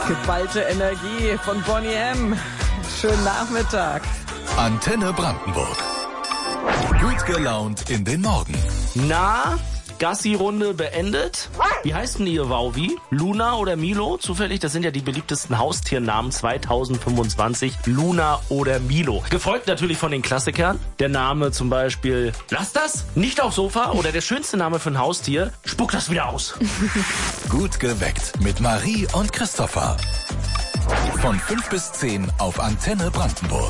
Geballte Energie von Bonnie M. Schönen Nachmittag. Antenne Brandenburg. Gut gelaunt in den Morgen. Na, Gassi-Runde beendet. Wie heißt denn ihr Wauwi? Luna oder Milo? Zufällig, das sind ja die beliebtesten Haustiernamen 2025. Luna oder Milo. Gefolgt natürlich von den Klassikern. Der Name zum Beispiel Lass das, nicht aufs Sofa. Oder der schönste Name für ein Haustier, Spuck das wieder aus. Gut geweckt mit Marie und Christopher. Von 5 bis 10 auf Antenne Brandenburg.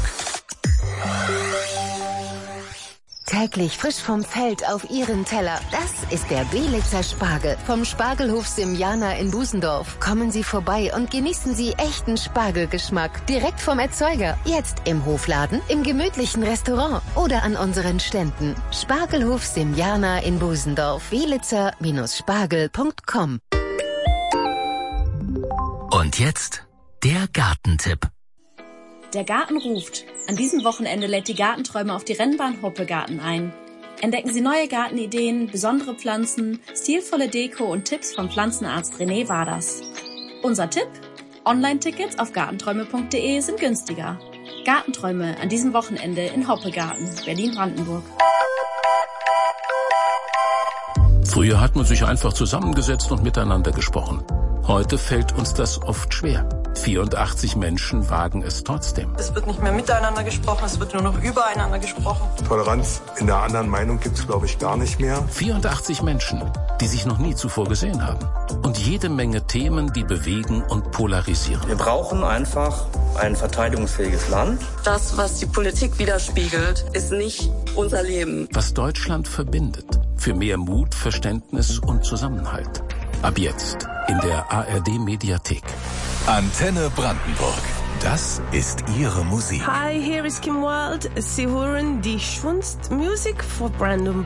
Täglich frisch vom Feld auf Ihren Teller. Das ist der Belitzer Spargel vom Spargelhof Simjana in Busendorf. Kommen Sie vorbei und genießen Sie echten Spargelgeschmack. Direkt vom Erzeuger. Jetzt im Hofladen, im gemütlichen Restaurant oder an unseren Ständen. Spargelhof Simjana in Busendorf. Belitzer-spargel.com. Und jetzt der Gartentipp. Der Garten ruft. An diesem Wochenende lädt die Gartenträume auf die Rennbahn Hoppegarten ein. Entdecken Sie neue Gartenideen, besondere Pflanzen, stilvolle Deko und Tipps vom Pflanzenarzt René Waders. Unser Tipp? Online-Tickets auf gartenträume.de sind günstiger. Gartenträume an diesem Wochenende in Hoppegarten, Berlin-Brandenburg. Früher hat man sich einfach zusammengesetzt und miteinander gesprochen. Heute fällt uns das oft schwer. 84 Menschen wagen es trotzdem. Es wird nicht mehr miteinander gesprochen, es wird nur noch übereinander gesprochen. Toleranz in der anderen Meinung gibt es, glaube ich, gar nicht mehr. 84 Menschen, die sich noch nie zuvor gesehen haben. Und jede Menge Themen, die bewegen und polarisieren. Wir brauchen einfach ein verteidigungsfähiges Land. Das, was die Politik widerspiegelt, ist nicht unser Leben. Was Deutschland verbindet. Für mehr Mut, Verständnis und Zusammenhalt. Ab jetzt in der ARD-Mediathek. Antenne Brandenburg. Das ist Ihre Musik. Hi, here is Kim Wilde. Sie hören die schönste Musik für Brandenburg.